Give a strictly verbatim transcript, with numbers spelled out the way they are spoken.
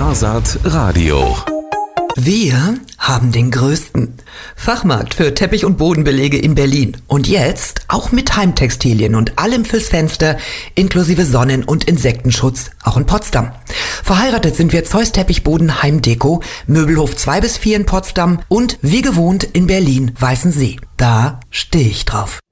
Wahrsagt Radio. Wir haben den größten Fachmarkt für Teppich- und Bodenbelege in Berlin. Und jetzt auch mit Heimtextilien und allem fürs Fenster, inklusive Sonnen- und Insektenschutz, auch in Potsdam. Verheiratet sind wir Zeus Teppichboden Heimdeko, Möbelhof zwei bis vier in Potsdam und wie gewohnt in Berlin Weißensee. Da stehe ich drauf.